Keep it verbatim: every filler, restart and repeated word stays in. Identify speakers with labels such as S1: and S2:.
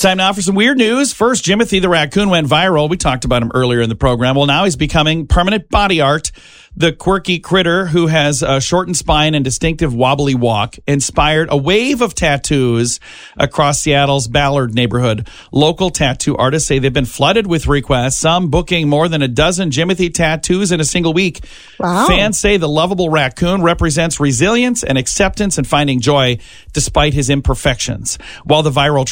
S1: time now for some weird news. First, Jimothy the raccoon went viral. We talked about him earlier in the program. Well, now he's becoming permanent body art. The quirky critter, who has a shortened spine and distinctive wobbly walk, inspired a wave of tattoos across Seattle's Ballard neighborhood. Local tattoo artists say they've been flooded with requests, some booking more than a dozen Jimothy tattoos in a single week.
S2: Wow.
S1: Fans say the lovable raccoon represents resilience and acceptance and finding joy despite his imperfections. While the viral